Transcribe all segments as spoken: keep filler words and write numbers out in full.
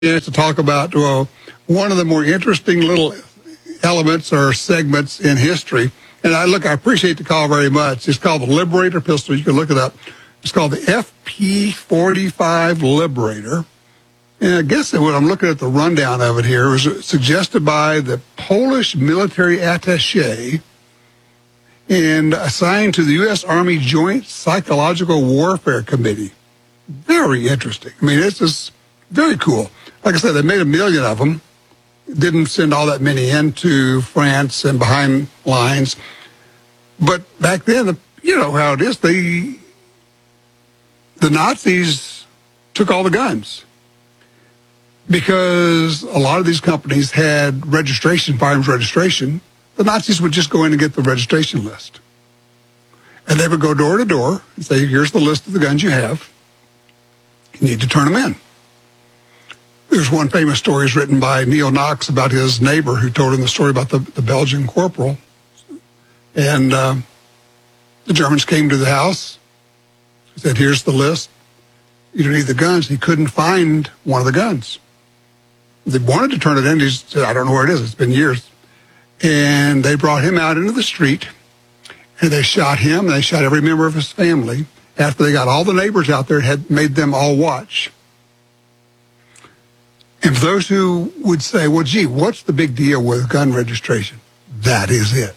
chance to talk about well, one of the more interesting little elements or segments in history. And I look, I appreciate the call very much. It's called the Liberator pistol. You can look it up. It's called the F P forty-five Liberator. And I guess that when I'm looking at the rundown of it here, it was suggested by the Polish military attaché and assigned to the U S Army Joint Psychological Warfare Committee. Very interesting. I mean, it's just very cool. Like I said, they made a million of them. Didn't send all that many into France and behind lines. But back then, you know how it is. They, the Nazis took all the guns because a lot of these companies had registration, firearms registration. The Nazis would just go in and get the registration list. And they would go door to door and say, here's the list of the guns you have. You need to turn them in. There's one famous story is written by Neil Knox about his neighbor who told him the story about the, the Belgian corporal. And uh, the Germans came to the house, said, here's the list. You don't need the guns. He couldn't find one of the guns. They wanted to turn it in. He said, I don't know where it is. It's been years. And they brought him out into the street, and they shot him, and they shot every member of his family. After they got all the neighbors out there, had made them all watch. And for those who would say, well, gee, what's the big deal with gun registration? That is it.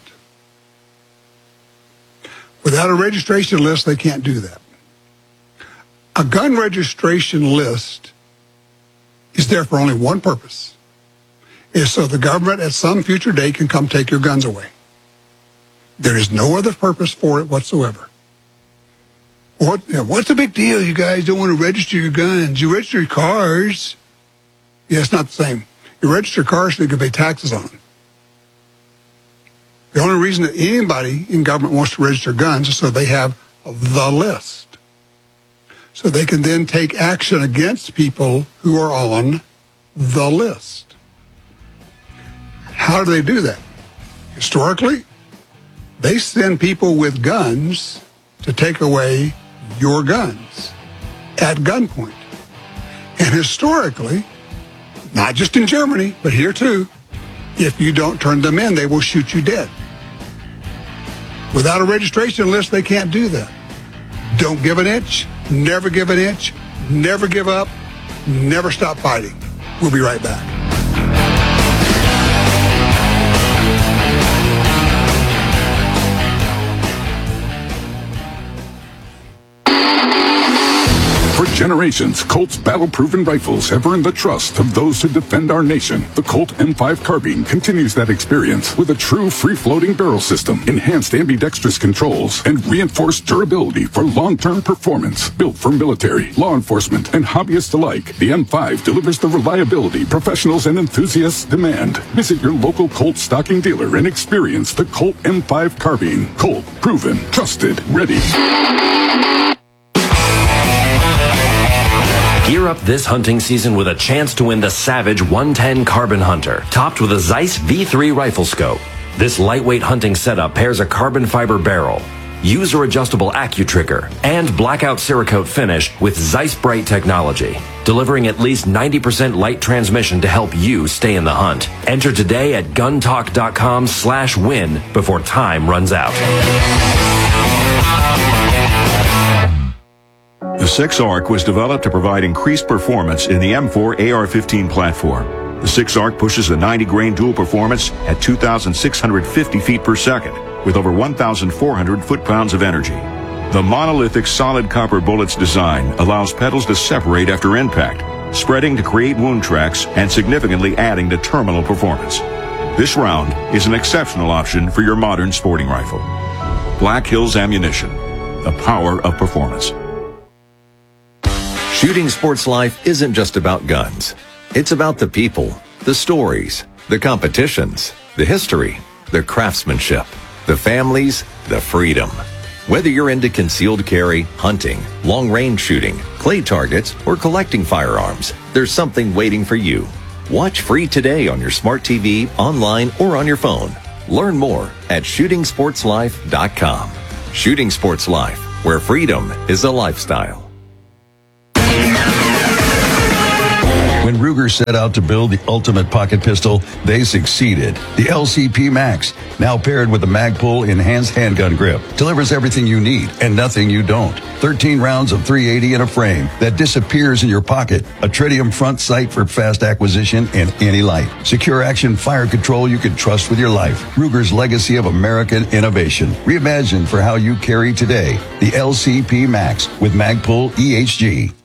Without a registration list, they can't do that. A gun registration list is there for only one purpose. Is so the government at some future date can come take your guns away. There is no other purpose for it whatsoever. What, you know, what's the big deal? You guys don't want to register your guns. You register your cars. Yeah, it's not the same. You register cars so you can pay taxes on them. The only reason that anybody in government wants to register guns is so they have the list. So they can then take action against people who are on the list. How do they do that? Historically, they send people with guns to take away your guns at gunpoint. And historically, not just in Germany, but here too, if you don't turn them in, they will shoot you dead. Without a registration list, they can't do that. Don't give an inch, never give an inch, never give up, never stop fighting. We'll be right back. For generations, Colt's battle-proven rifles have earned the trust of those who defend our nation. The Colt M five carbine continues that experience with a true free-floating barrel system, enhanced ambidextrous controls, and reinforced durability for long-term performance. Built for military, law enforcement, and hobbyists alike, the M five delivers the reliability professionals and enthusiasts demand. Visit your local Colt stocking dealer and experience the Colt M five carbine. Colt, proven, trusted, ready. Gear up this hunting season with a chance to win the Savage one ten Carbon Hunter, topped with a Zeiss V three rifle scope. This lightweight hunting setup pairs a carbon fiber barrel, user-adjustable AccuTrigger, and blackout Cerakote finish with Zeiss Bright technology, delivering at least ninety percent light transmission to help you stay in the hunt. Enter today at guntalk.com slash win before time runs out. The six ARC was developed to provide increased performance in the M four A R fifteen platform. The six ARC pushes the ninety grain dual performance at two thousand six hundred fifty feet per second with over one thousand four hundred foot-pounds of energy. The monolithic solid copper bullet's design allows petals to separate after impact, spreading to create wound tracks and significantly adding to terminal performance. This round is an exceptional option for your modern sporting rifle. Black Hills Ammunition, the power of performance. Shooting Sports Life isn't just about guns. It's about the people, the stories, the competitions, the history, the craftsmanship, the families, the freedom. Whether you're into concealed carry, hunting, long-range shooting, clay targets, or collecting firearms, there's something waiting for you. Watch free today on your smart T V, online, or on your phone. Learn more at shooting sports life dot com. Shooting Sports Life, where freedom is a lifestyle. When Ruger set out to build the ultimate pocket pistol, they succeeded. The L C P Max, now paired with the Magpul enhanced handgun grip, delivers everything you need and nothing you don't. thirteen rounds of three eighty in a frame that disappears in your pocket. A tritium front sight for fast acquisition in any light. Secure action fire control you can trust with your life. Ruger's legacy of American innovation. Reimagined for how you carry today. The L C P Max with Magpul E H G.